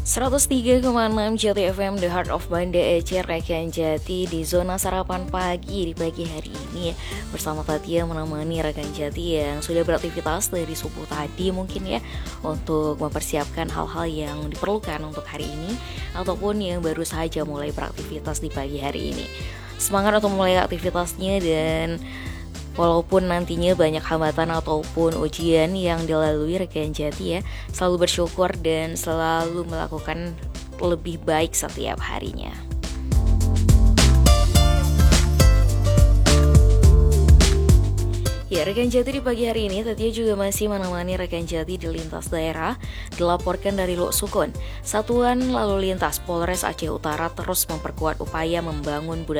103,6 Jati FM, The Heart of Banda Aceh, rekan Jati di zona sarapan pagi di pagi hari ini bersama Tatia menemani rekan Jati yang sudah beraktivitas dari subuh tadi mungkin ya, untuk mempersiapkan hal-hal yang diperlukan untuk hari ini ataupun yang baru saja mulai beraktivitas di pagi hari ini. Semangat untuk mulai aktivitasnya, dan walaupun nantinya banyak hambatan ataupun ujian yang dilalui rekan Jati ya, selalu bersyukur dan selalu melakukan lebih baik setiap harinya. Ya, rekan Jati, di pagi hari ini Tatia juga masih menemani rekan Jati di lintas daerah. Dilaporkan dari Lok Sukun, Satuan Lalu Lintas Polres Aceh Utara terus memperkuat upaya membangun budaya